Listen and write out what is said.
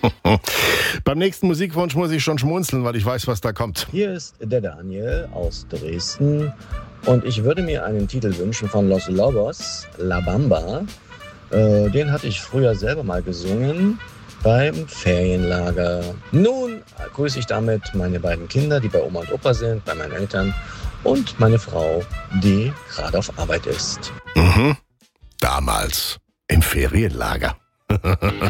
Beim nächsten Musikwunsch muss ich schon schmunzeln, weil ich weiß, was da kommt. Hier ist der Daniel aus Dresden und ich würde mir einen Titel wünschen von Los Lobos, La Bamba. Den hatte ich früher selber mal gesungen beim Ferienlager. Nun grüße ich damit meine beiden Kinder, die bei Oma und Opa sind, bei meinen Eltern und meine Frau, die gerade auf Arbeit ist. Damals im Ferienlager.